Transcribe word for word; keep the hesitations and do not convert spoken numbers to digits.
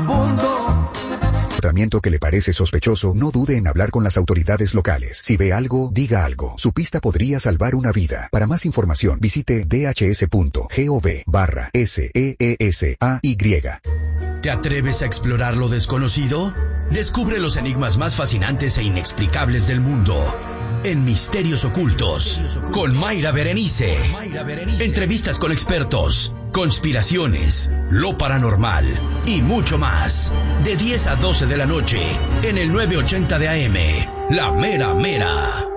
mundo. Tratamiento que le parece sospechoso, no dude en hablar con las autoridades locales. Si ve algo, diga algo. Su pista podría salvar una vida. Para más información, visite dhs.gov barra S E E S A Y. ¿Te atreves a explorar lo desconocido? Descubre los enigmas más fascinantes e inexplicables del mundo en Misterios Ocultos con Mayra Berenice. Entrevistas con expertos, conspiraciones, lo paranormal y mucho más. De diez a doce de la noche en el nueve ochenta de A M, La Mera Mera.